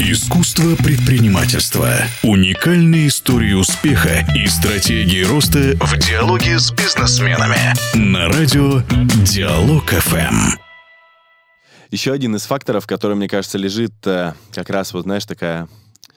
Искусство предпринимательства. Уникальные истории успеха и стратегии роста в диалоге с бизнесменами. На радио Диалог ФМ. Еще один из факторов, который, мне кажется, лежит как раз, вот знаешь, такая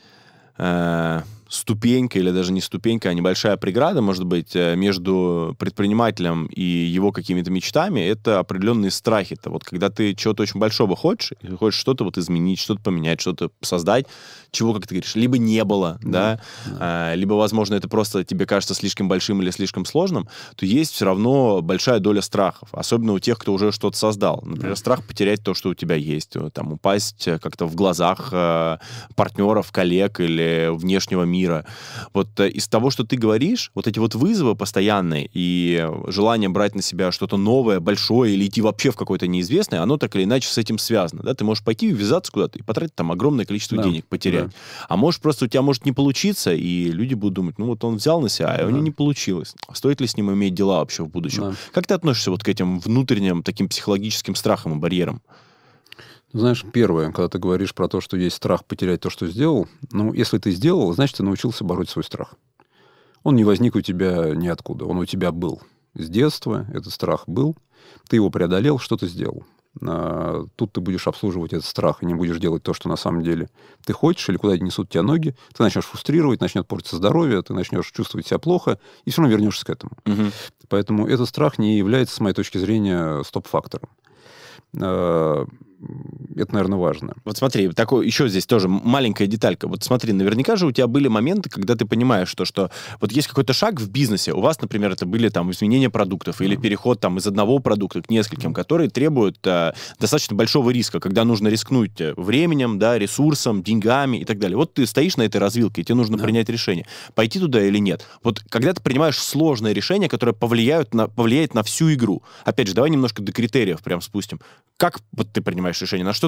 ступенька, или даже не ступенька, а небольшая преграда, может быть, между предпринимателем и его какими-то мечтами, это определенные страхи. Это вот когда ты чего-то очень большого хочешь, и хочешь что-то вот изменить, что-то поменять, что-то создать, чего, как ты говоришь, либо не было, да. Либо, возможно, это просто тебе кажется слишком большим или слишком сложным, то есть все равно большая доля страхов, особенно у тех, кто уже что-то создал. Например, страх потерять то, что у тебя есть, там, упасть как-то в глазах партнеров, коллег или внешнего мира. Вот из того, что ты говоришь, вот эти вот вызовы постоянные и желание брать на себя что-то новое, большое или идти вообще в какое-то неизвестное, оно так или иначе с этим связано. Да? Ты можешь пойти и ввязаться куда-то и потратить там огромное количество денег, потерять. А может просто у тебя может не получиться, и люди будут думать, ну вот он взял на себя, а у него не получилось. Стоит ли с ним иметь дела вообще в будущем? Как ты относишься вот к этим внутренним таким психологическим страхам и барьерам? Знаешь, первое, когда ты говоришь про то, что есть страх потерять то, что сделал, ну, если ты сделал, значит, ты научился бороть свой страх. Он не возник у тебя ниоткуда, он у тебя был. С детства этот страх был, ты его преодолел, что ты сделал. Тут ты будешь обслуживать этот страх и не будешь делать то, что на самом деле ты хочешь, или куда несут тебя ноги, ты начнешь фрустрировать, начнет портиться здоровье, ты начнешь чувствовать себя плохо, и все равно вернешься к этому. Поэтому этот страх не является, с моей точки зрения, стоп-фактором. Это, наверное, важно. Вот смотри, такой, еще здесь тоже маленькая деталька. Вот смотри, наверняка же у тебя были моменты, когда ты понимаешь, что вот есть какой-то шаг в бизнесе. У вас, например, это были там изменения продуктов или переход там из одного продукта к нескольким, которые требуют достаточно большого риска, когда нужно рискнуть временем, да, ресурсом, деньгами и так далее. Вот ты стоишь на этой развилке, и тебе нужно принять решение, пойти туда или нет. Вот когда ты принимаешь сложное решение, которое повлияет на всю игру. Опять же, давай немножко до критериев прям спустим. Как вот ты принимаешь решение? На что